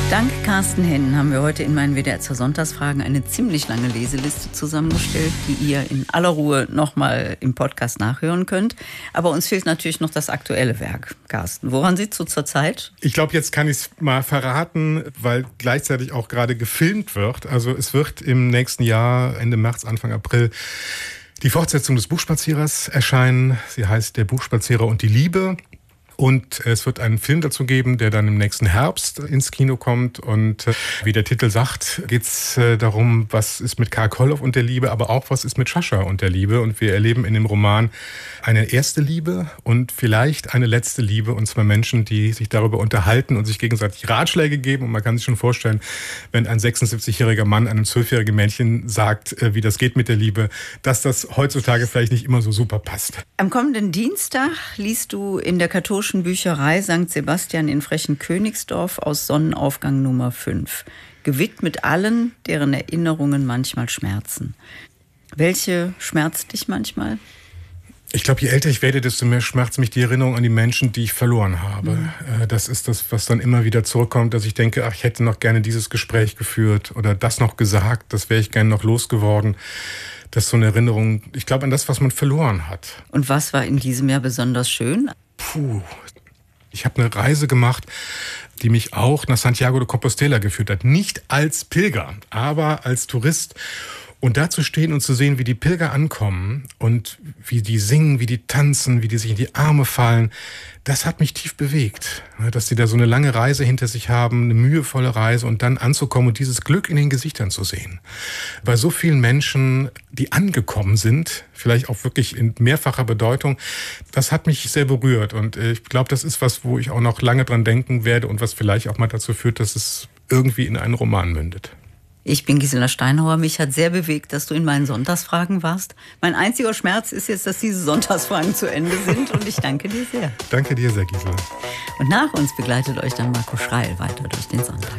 Dank Carsten Henn haben wir heute in meinen WDR zur Sonntagsfragen eine ziemlich lange Leseliste zusammengestellt, die ihr in aller Ruhe nochmal im Podcast nachhören könnt. Aber uns fehlt natürlich noch das aktuelle Werk. Carsten, woran sitzt du zurzeit? Ich glaube, jetzt kann ich es mal verraten, weil gleichzeitig auch gerade gefilmt wird. Also es wird im nächsten Jahr, Ende März, Anfang April, die Fortsetzung des Buchspazierers erscheinen. Sie heißt Der Buchspazierer und die Liebe. Und es wird einen Film dazu geben, der dann im nächsten Herbst ins Kino kommt. Und wie der Titel sagt, geht es darum, was ist mit Karl Koloff und der Liebe, aber auch was ist mit Sascha und der Liebe. Und wir erleben in dem Roman eine erste Liebe und vielleicht eine letzte Liebe. Und zwar Menschen, die sich darüber unterhalten und sich gegenseitig Ratschläge geben. Und man kann sich schon vorstellen, wenn ein 76-jähriger Mann einem 12-jährigen Mädchen sagt, wie das geht mit der Liebe, dass das heutzutage vielleicht nicht immer so super passt. Am kommenden Dienstag liest du in der katholischen Bücherei St. Sebastian in Frechen-Königsdorf aus Sonnenaufgang Nummer 5. Gewidmet allen, deren Erinnerungen manchmal schmerzen. Welche schmerzt dich manchmal? Ich glaube, je älter ich werde, desto mehr schmerzt mich die Erinnerung an die Menschen, die ich verloren habe. Das ist das, was dann immer wieder zurückkommt, dass ich denke, ach, ich hätte noch gerne dieses Gespräch geführt oder das noch gesagt, das wäre ich gerne noch losgeworden. Das ist so eine Erinnerung, ich glaube, an das, was man verloren hat. Und was war in diesem Jahr besonders schön? Ich habe eine Reise gemacht, die mich auch nach Santiago de Compostela geführt hat. Nicht als Pilger, aber als Tourist. Und da zu stehen und zu sehen, wie die Pilger ankommen und wie die singen, wie die tanzen, wie die sich in die Arme fallen, das hat mich tief bewegt. Dass die da so eine lange Reise hinter sich haben, eine mühevolle Reise und dann anzukommen und dieses Glück in den Gesichtern zu sehen. Bei so vielen Menschen, die angekommen sind, vielleicht auch wirklich in mehrfacher Bedeutung, das hat mich sehr berührt. Und ich glaube, das ist was, wo ich auch noch lange dran denken werde und was vielleicht auch mal dazu führt, dass es irgendwie in einen Roman mündet. Ich bin Gisela Steinhauer. Mich hat sehr bewegt, dass du in meinen Sonntagsfragen warst. Mein einziger Schmerz ist jetzt, dass diese Sonntagsfragen zu Ende sind. Und ich danke dir sehr. Danke dir sehr, Gisela. Und nach uns begleitet euch dann Marco Schreil weiter durch den Sonntag.